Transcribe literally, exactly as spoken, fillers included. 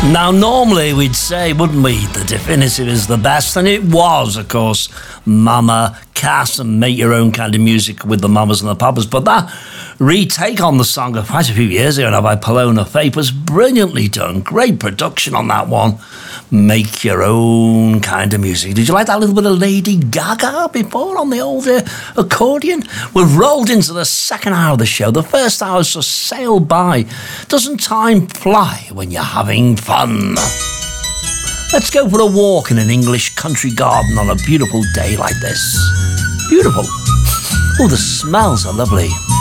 Now, normally we'd say, wouldn't we, the definitive is the best, and it was, of course, Mama Cass and Make Your Own Kind of Music with the Mamas and the Papas, but that retake on the song of quite a few years ago now by Palona Faith was brilliantly done. Great production on that one. Make Your Own Kind of Music. Did you like that little bit of Lady Gaga before on the old uh, accordion? We've rolled into the second hour of the show. The first hour's just sailed by. Doesn't time fly when you're having fun? Let's go for a walk in an English country garden on a beautiful day like this. Beautiful. Oh, the smells are lovely.